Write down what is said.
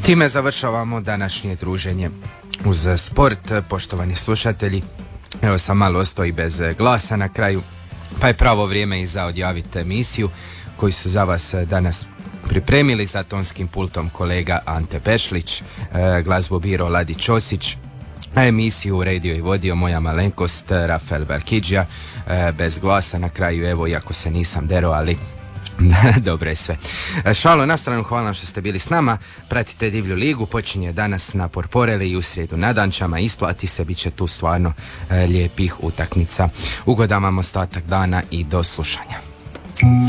Time završavamo današnje druženje uz sport, poštovani slušatelji. Evo sam malo ostao i bez glasa na kraju, pa je pravo vrijeme i za odjaviti emisiju koju su za vas danas pripremili za tonskim pultom kolega Ante Pešlić, glazbu biro Ladi Ćosić, a emisiju uredio i vodio moja malenkost Rafael Barkidžija, bez glasa na kraju, evo, iako se nisam derao, ali dobro je sve. Šalo na stranu, hvala vam što ste bili s nama. Pratite Divlju ligu, počinje danas na Porporeli i u srijedu na Dančama. Isplati se, bit će tu stvarno lijepih utakmica. Ugodan vam ostatak dana i do slušanja.